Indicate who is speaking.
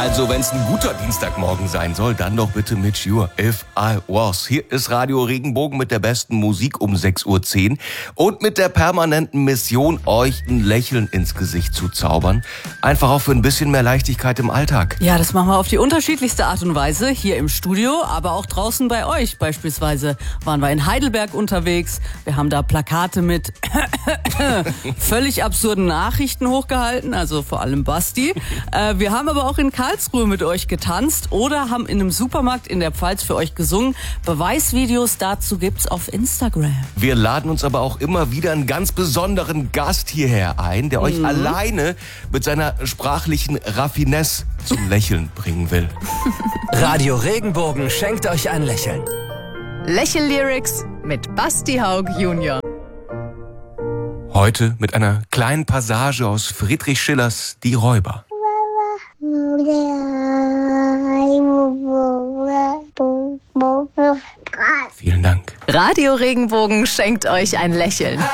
Speaker 1: Also, wenn es ein guter Dienstagmorgen sein soll, dann doch bitte mit Sure If I Was. Hier ist Radio Regenbogen mit der besten Musik um 6:10 Uhr und mit der permanenten Mission, euch ein Lächeln ins Gesicht zu zaubern. Einfach auch für ein bisschen mehr Leichtigkeit im Alltag.
Speaker 2: Ja, das machen wir auf die unterschiedlichste Art und Weise. Hier im Studio, aber auch draußen bei euch. Beispielsweise waren wir in Heidelberg unterwegs. Wir haben da Plakate mit völlig absurden Nachrichten hochgehalten, also vor allem Basti. Wir haben aber auch in Karlsruhe mit euch getanzt oder haben in einem Supermarkt in der Pfalz für euch gesungen. Beweisvideos dazu gibt's auf Instagram.
Speaker 1: Wir laden uns aber auch immer wieder einen ganz besonderen Gast hierher ein, der euch alleine mit seiner sprachlichen Raffinesse zum Lächeln bringen will.
Speaker 3: Radio Regenbogen schenkt euch ein Lächeln.
Speaker 4: Lächel-Lyrics mit Basti Haug Junior.
Speaker 1: Heute mit einer kleinen Passage aus Friedrich Schillers Die Räuber. Vielen Dank.
Speaker 4: Radio Regenbogen schenkt euch ein Lächeln.